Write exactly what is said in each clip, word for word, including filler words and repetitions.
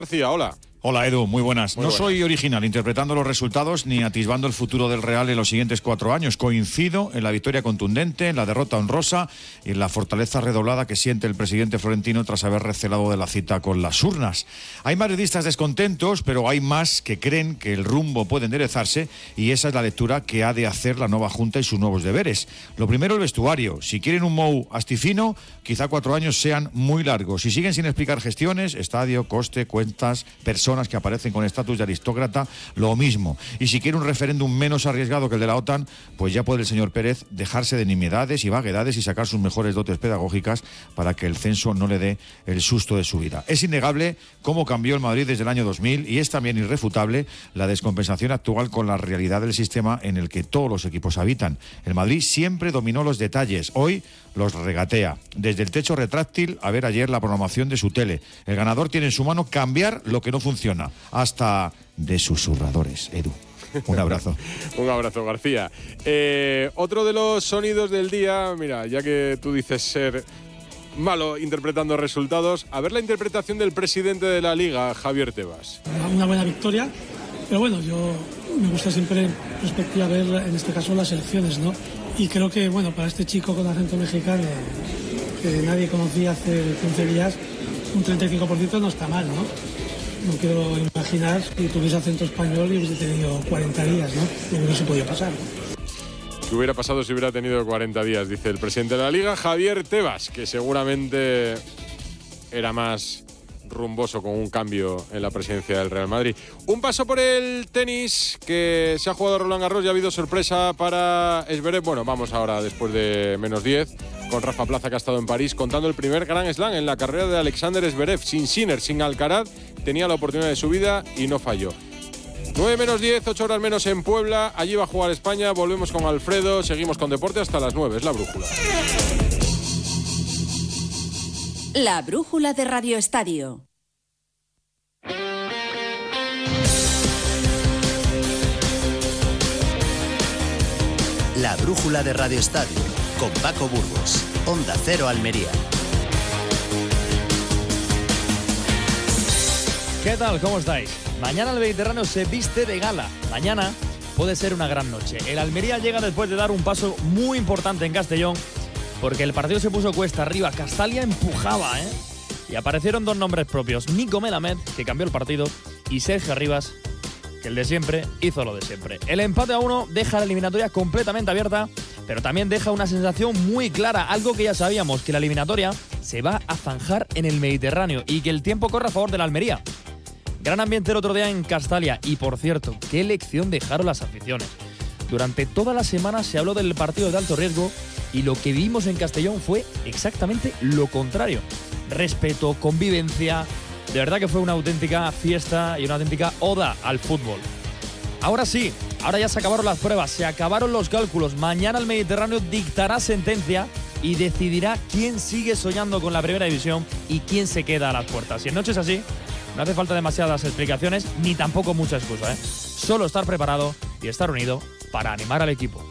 García, hola. Hola Edu, muy buenas. Muy no buenas. soy original interpretando los resultados ni atisbando el futuro del Real en los siguientes cuatro años. Coincido en la victoria contundente, en la derrota honrosa y en la fortaleza redoblada que siente el presidente florentino tras haber recelado de la cita con las urnas. Hay madridistas descontentos, pero hay más que creen que el rumbo puede enderezarse y esa es la lectura que ha de hacer la nueva Junta y sus nuevos deberes. Lo primero, el vestuario. Si quieren un Mou astifino, quizá cuatro años sean muy largos. Si siguen sin explicar gestiones, estadio, coste, cuentas, personas que aparecen con estatus de aristócrata, lo mismo. Y si quiere un referéndum menos arriesgado que el de la OTAN, pues ya puede el señor Pérez dejarse de nimiedades y vaguedades y sacar sus mejores dotes pedagógicas para que el censo no le dé el susto de su vida. Es innegable cómo cambió el Madrid desde el año dos mil y es también irrefutable la descompensación actual con la realidad del sistema en el que todos los equipos habitan. El Madrid siempre dominó los detalles, hoy los regatea. Desde el techo retráctil a ver ayer la programación de su tele. El ganador tiene en su mano cambiar lo que no funciona, hasta de susurradores, Edu. Un abrazo. Un abrazo, García. Eh, otro de los sonidos del día, mira, ya que tú dices ser malo interpretando resultados, a ver la interpretación del presidente de la Liga, Javier Tebas. Una buena victoria, pero bueno, yo me gusta siempre en perspectiva ver, en este caso, las elecciones, ¿no? Y creo que, bueno, para este chico con acento mexicano, que nadie conocía hace quince días, un treinta y cinco por ciento no está mal, ¿no? No quiero imaginar si tuviese acento español y hubiese tenido cuarenta días, ¿no? Lo que no se podía pasar. ¿Qué hubiera pasado si hubiera tenido cuarenta días? Dice el presidente de la Liga, Javier Tebas, que seguramente era más rumboso con un cambio en la presidencia del Real Madrid. Un paso por el tenis, que se ha jugado Roland Garros y ha habido sorpresa para Zverev. Bueno, vamos ahora después de menos diez con Rafa Plaza, que ha estado en París contando el primer Grand Slam en la carrera de Alexander Zverev. Sin Sinner, sin Alcaraz, tenía la oportunidad de su vida y no falló. nueve menos diez, ocho horas menos en Puebla. Allí va a jugar España. Volvemos con Alfredo. Seguimos con deporte hasta las nueve. Es la brújula. La brújula de Radio Estadio. La brújula de Radio Estadio con Paco Burgos. Onda Cero Almería. ¿Qué tal? ¿Cómo estáis? Mañana el Mediterráneo se viste de gala. Mañana puede ser una gran noche. El Almería llega después de dar un paso muy importante en Castellón, porque el partido se puso cuesta arriba. Castalia empujaba, ¿eh? Y aparecieron dos nombres propios. Nico Melamed, que cambió el partido, y Sergio Arribas, que el de siempre hizo lo de siempre. El empate a uno deja la eliminatoria completamente abierta, pero también deja una sensación muy clara, algo que ya sabíamos, que la eliminatoria se va a zanjar en el Mediterráneo y que el tiempo corre a favor de la Almería. Gran ambiente el otro día en Castalia y, por cierto, qué lección dejaron las aficiones. Durante toda la semana se habló del partido de alto riesgo y lo que vimos en Castellón fue exactamente lo contrario. Respeto, convivencia. De verdad que fue una auténtica fiesta y una auténtica oda al fútbol. Ahora sí, ahora ya se acabaron las pruebas, se acabaron los cálculos. Mañana el Mediterráneo dictará sentencia y decidirá quién sigue soñando con la primera división y quién se queda a las puertas. Si en noche es así, no hace falta demasiadas explicaciones ni tampoco mucha excusa, ¿eh? Solo estar preparado y estar unido para animar al equipo.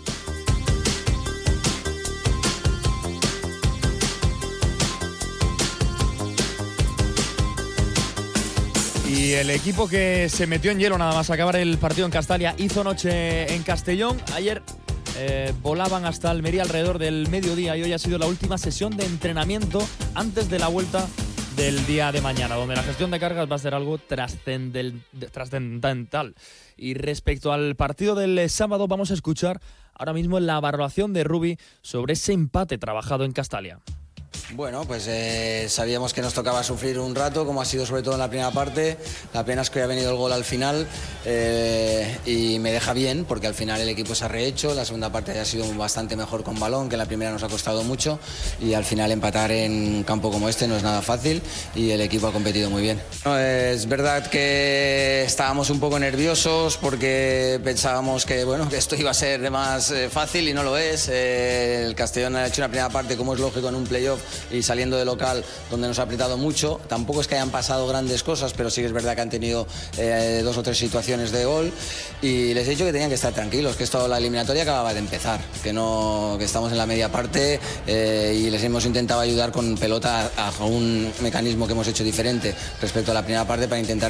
Y el equipo que se metió en hielo nada más acabar el partido en Castalia hizo noche en Castellón. Ayer eh, volaban hasta Almería alrededor del mediodía y hoy ha sido la última sesión de entrenamiento antes de la vuelta del día de mañana, donde la gestión de cargas va a ser algo trascendel, trascendental. Y respecto al partido del sábado, vamos a escuchar ahora mismo la valoración de Rubi sobre ese empate trabajado en Castalia. Bueno, pues eh, sabíamos que nos tocaba sufrir un rato, como ha sido sobre todo en la primera parte. La pena es que ha venido el gol al final eh, y me deja bien, porque al final el equipo se ha rehecho. La segunda parte ha sido bastante mejor con balón, que en la primera nos ha costado mucho. Y al final empatar en un campo como este no es nada fácil y el equipo ha competido muy bien. No, es verdad que estábamos un poco nerviosos porque pensábamos que, bueno, que esto iba a ser de más eh, fácil y no lo es. Eh, el Castellón ha hecho una primera parte, como es lógico en un playoff, y saliendo de local donde nos ha apretado mucho. Tampoco es que hayan pasado grandes cosas, pero sí que es verdad que han tenido eh, dos o tres situaciones de gol y les he dicho que tenían que estar tranquilos, que esto, la eliminatoria acababa de empezar, que, no, que estamos en la media parte eh, y les hemos intentado ayudar con pelota a, a un mecanismo que hemos hecho diferente respecto a la primera parte para intentar